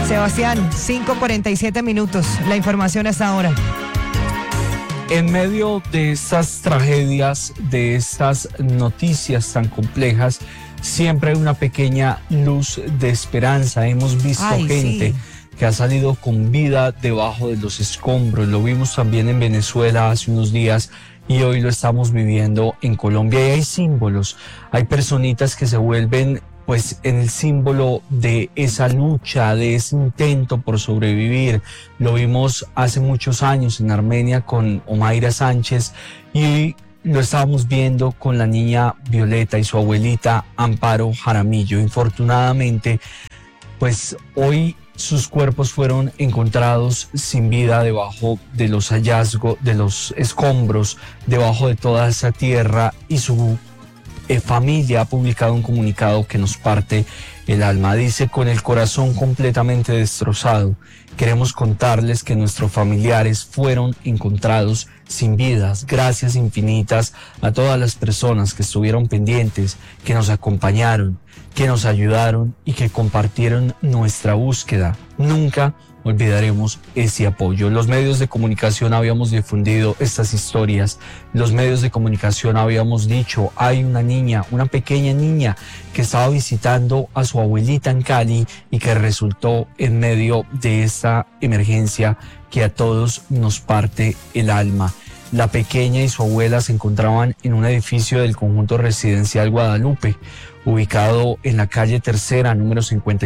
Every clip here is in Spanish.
Sebastián, 5:47 minutos. La información hasta ahora. En medio de estas tragedias, de estas noticias tan complejas, siempre hay una pequeña luz de esperanza. Hemos visto gente que ha salido con vida debajo de los escombros. Lo vimos también en Venezuela hace unos días y hoy lo estamos viviendo en Colombia. Y hay símbolos, hay personitas que se vuelven pues en el símbolo de esa lucha, de ese intento por sobrevivir. Lo vimos hace muchos años en Armenia con Omaira Sánchez y lo estábamos viendo con la niña Violeta y su abuelita Amparo Jaramillo. Infortunadamente, pues hoy sus cuerpos fueron encontrados sin vida debajo de los hallazgos, de los escombros, debajo de toda esa tierra, y su familia ha publicado un comunicado que nos parte el alma. Dice: con el corazón completamente destrozado, queremos contarles que nuestros familiares fueron encontrados sin vidas. Gracias infinitas a todas las personas que estuvieron pendientes, que nos acompañaron, que nos ayudaron y que compartieron nuestra búsqueda. Nunca olvidaremos ese apoyo. Los medios de comunicación habíamos difundido estas historias. Los medios de comunicación habíamos dicho: hay una niña, una pequeña niña que estaba visitando a su abuelita en Cali y que resultó en medio de esta emergencia que a todos nos parte el alma. La pequeña y su abuela se encontraban en un edificio del conjunto residencial Guadalupe, ubicado en la calle Tercera, número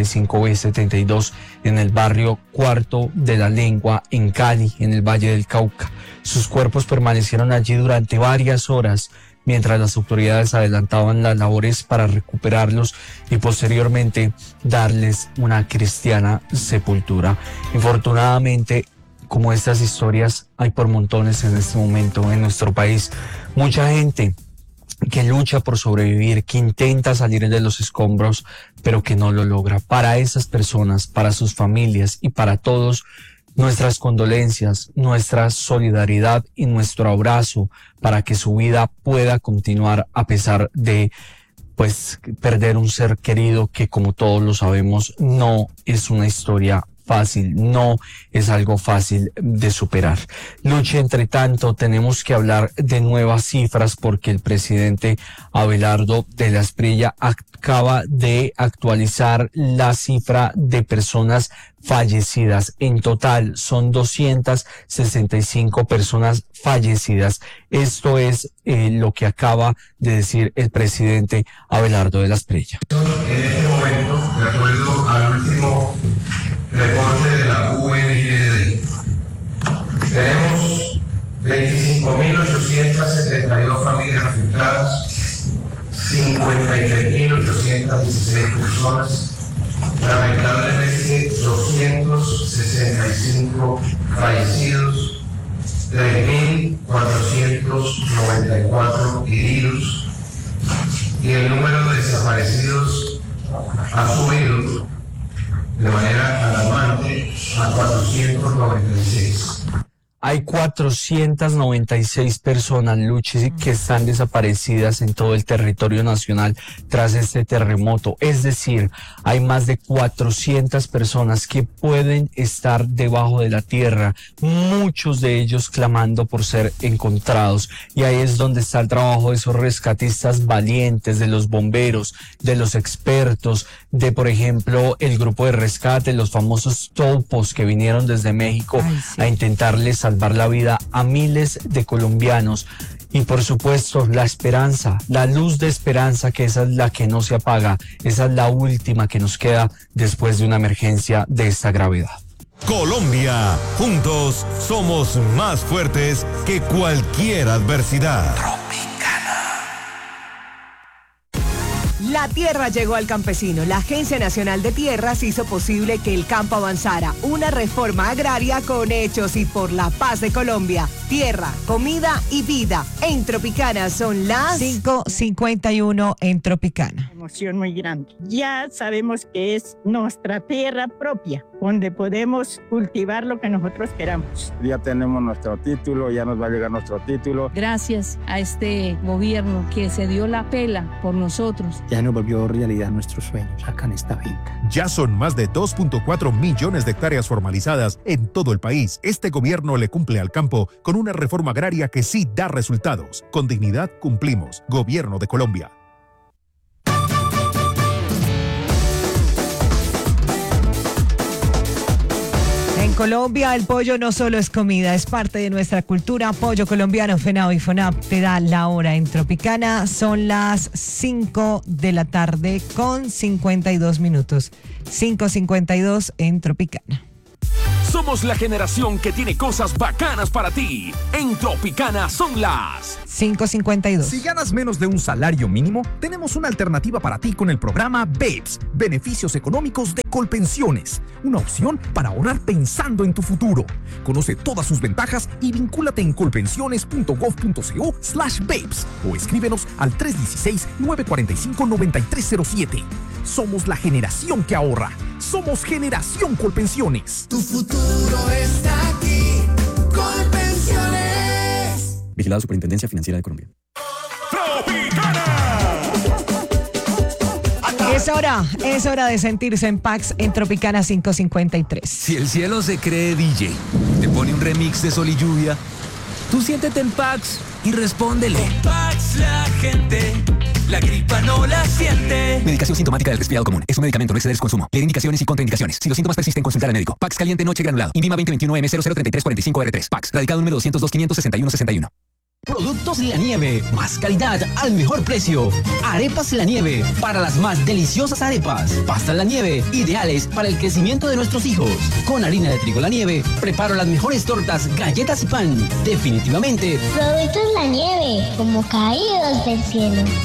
55B72, en el barrio Cuarto de la Lengua, en Cali, en el Valle del Cauca. Sus cuerpos permanecieron allí durante varias horas, mientras las autoridades adelantaban las labores para recuperarlos y posteriormente darles una cristiana sepultura. Infortunadamente, como estas historias hay por montones en este momento en nuestro país. Mucha gente que lucha por sobrevivir, que intenta salir de los escombros, pero que no lo logra. Para esas personas, para sus familias y para todos, nuestras condolencias, nuestra solidaridad y nuestro abrazo para que su vida pueda continuar a pesar de pues perder un ser querido que, como todos lo sabemos, no es una historia fácil, no es algo fácil de superar. Lucha, entre tanto, tenemos que hablar de nuevas cifras porque el presidente Abelardo de la Espriella acaba de actualizar la cifra de personas fallecidas. En total son 265 personas fallecidas. Esto es lo que acaba de decir el presidente Abelardo de la Espriella. En este momento, de acuerdo al último reporte de la UNID, tenemos 25.872 familias afectadas, 53.816 personas, lamentablemente 265 fallecidos, 3.494 heridos, y el número de desaparecidos ha subido de manera alarmante a 496. Hay 496 personas, Luchi, que están desaparecidas en todo el territorio nacional tras este terremoto. Es decir, hay más de 400 personas que pueden estar debajo de la tierra, muchos de ellos clamando por ser encontrados. Y ahí es donde está el trabajo de esos rescatistas valientes, de los bomberos, de los expertos, de, por ejemplo, el grupo de rescate, los famosos topos que vinieron desde México a intentarles salvar la vida a miles de colombianos. Y por supuesto la esperanza, la luz de esperanza, que esa es la que no se apaga, esa es la última que nos queda después de una emergencia de esta gravedad. Colombia, juntos somos más fuertes que cualquier adversidad. La tierra llegó al campesino. La Agencia Nacional de Tierras hizo posible que el campo avanzara. Una reforma agraria con hechos y por la paz de Colombia. Tierra, comida y vida. En Tropicana son las 5:51 en Tropicana. emoción muy grande. Ya sabemos que es nuestra tierra propia, donde podemos cultivar lo que nosotros queramos. Ya tenemos nuestro título, ya nos va a llegar nuestro título. Gracias a este gobierno que se dio la pela por nosotros. Ya nos volvió realidad nuestros sueños acá en esta finca. Ya son más de 2.4 millones de hectáreas formalizadas en todo el país. Este gobierno le cumple al campo con una reforma agraria que sí da resultados. Con dignidad cumplimos. Gobierno de Colombia. En Colombia el pollo no solo es comida, es parte de nuestra cultura. Pollo colombiano, FENAO y FONAP te da la hora en Tropicana. Son las 5 de la tarde con 52 minutos. 5:52 en Tropicana. Somos la generación que tiene cosas bacanas para ti. En Tropicana son las 5:52. Si ganas menos de un salario mínimo, tenemos una alternativa para ti con el programa BEPS, Beneficios Económicos de Colpensiones. Una opción para ahorrar pensando en tu futuro. Conoce todas sus ventajas y vincúlate en colpensiones.gov.co/BEPS o escríbenos al 316-945-9307. Somos la generación que ahorra. Somos Generación Colpensiones. Tu futuro está aquí. Colpensiones. Vigilado Superintendencia Financiera de Colombia. Es hora de sentirse en Pax en Tropicana 5:53. Si el cielo se cree DJ, te pone un remix de Sol y Lluvia, tú siéntete en Pax y respóndele. Con Pax la gente, la gripa no la siente. Medicación sintomática del resfriado común. Es un medicamento, no exceder su consumo. Leer indicaciones y contraindicaciones. Si los síntomas persisten, consultar al médico. Pax caliente noche granulado. INVIMA 2021M003345R3. Pax. Radicado número 202-561-61. Productos La Nieve, más calidad al mejor precio. Arepas La Nieve, para las más deliciosas arepas. Pastas La Nieve, ideales para el crecimiento de nuestros hijos. Con harina de trigo La Nieve, preparo las mejores tortas, galletas y pan. Definitivamente. Productos La Nieve, como caídos del cielo.